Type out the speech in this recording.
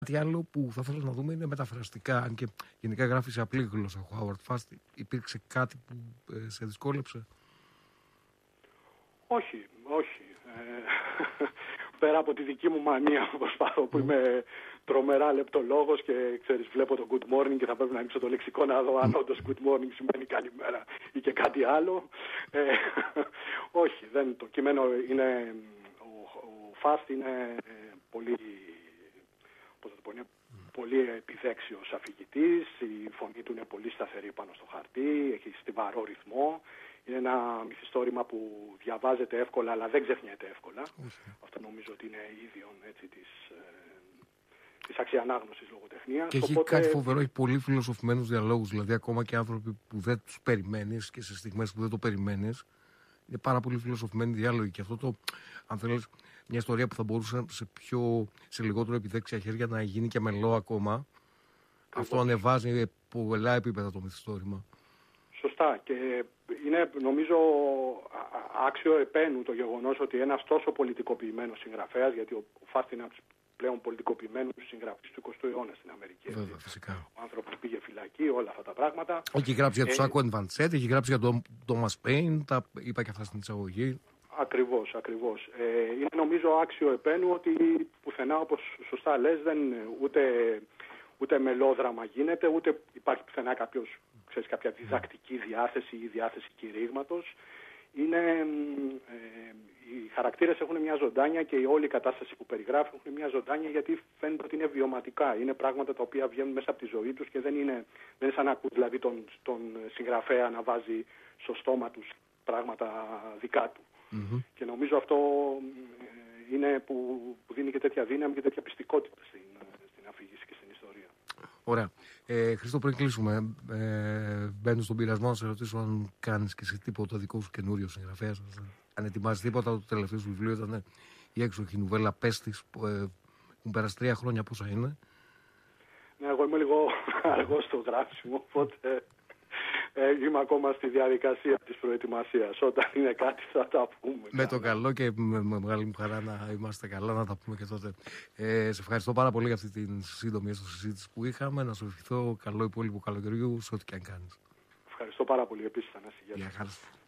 Κάτι άλλο που θα ήθελα να δούμε είναι μεταφραστικά. Αν και γενικά γράφει σε απλή γλώσσα ο Howard Fast, υπήρξε κάτι που σε δυσκόλεψε? Όχι. Πέρα από τη δική μου μανία που είμαι τρομερά λεπτολόγος και ξέρεις, βλέπω το good morning και θα πρέπει να ανοίξω το λεξικό να δω αν όντως good morning σημαίνει καλημέρα ή και κάτι άλλο. Όχι, το κείμενο είναι, ο Fast είναι πολύ, πολύ επιδέξιος αφηγητής, η φωνή του είναι πολύ σταθερή πάνω στο χαρτί, έχει στιβαρό ρυθμό. Είναι ένα μυθιστόρημα που διαβάζεται εύκολα αλλά δεν ξεχνιέται εύκολα. Αυτό νομίζω ότι είναι ίδιον της αξιανάγνωσης λογοτεχνίας. Και έχει κάτι φοβερό, έχει πολύ φιλοσοφημένους διαλόγους. Δηλαδή ακόμα και άνθρωποι που δεν τους περιμένεις και σε στιγμές που δεν το περιμένεις, είναι πάρα πολύ φιλοσοφημένοι διάλογοι. Και αυτό αν θέλεις, μια ιστορία που θα μπορούσε σε λιγότερο επιδέξια χέρια να γίνει και μελό ακόμα. Αυτό ανεβάζει πολλά επίπεδα το μυθιστόρημα. Σωστά, και είναι νομίζω άξιο επένου το γεγονός ότι ένας τόσο πολιτικοποιημένος συγγραφέας, γιατί ο Φάστ είναι από τους πλέον πολιτικοποιημένους συγγραφείς του 20ου αιώνα στην Αμερική. Βέβαια, φυσικά. Ο άνθρωπος πήγε φυλακή, όλα αυτά τα πράγματα. Έχει γράψει για τον Σάκο Ενβαντσέτ, έχει γράψει για τον Τόμας Πέιν, τα είπα και αυτά στην εισαγωγή. Ακριβώς. Είναι νομίζω άξιο επένου ότι πουθενά, όπως σωστά λες, ούτε μελόδραμα γίνεται, ούτε υπάρχει πουθενά κάποια διδακτική διάθεση ή διάθεση κηρύγματος. Οι χαρακτήρες έχουν μια ζωντάνια και η όλη κατάσταση που περιγράφει έχουν μια ζωντάνια, γιατί φαίνεται ότι είναι βιωματικά. Είναι πράγματα τα οποία βγαίνουν μέσα από τη ζωή τους και δεν είναι σαν να ακούς δηλαδή τον συγγραφέα να βάζει στο στόμα τους πράγματα δικά του. Mm-hmm. Και νομίζω αυτό είναι που δίνει και τέτοια δύναμη και τέτοια πιστικότητα στην αφήγηση και στην ιστορία. Ωραία. Χρήστο, πριν κλείσουμε, μπαίνω στον πειρασμό να σε ρωτήσω αν κάνεις και εσύ τίποτα δικό σου καινούριο συγγραφέα. Αν ετοιμάζεις τίποτα. Το τελευταίο σου βιβλίο ήταν η έξοχη νουβέλα Πέστης, που έχουν περάσει 3 χρόνια. Πόσα είναι? Ναι, εγώ είμαι λίγο αργός στο γράψιμο, οπότε είμαι ακόμα στη διαδικασία της προετοιμασίας. Όταν είναι κάτι θα τα πούμε. Με το καλό και με μεγάλη μου χαρά να είμαστε καλά, να τα πούμε και τότε. Σε ευχαριστώ πάρα πολύ για αυτή την σύντομη συζήτηση που είχαμε. Να σου ευχηθώ καλό υπόλοιπο καλοκαιριού σε ό,τι και αν κάνεις. Ευχαριστώ πάρα πολύ επίσης, Θανάση. Γεια χαρά.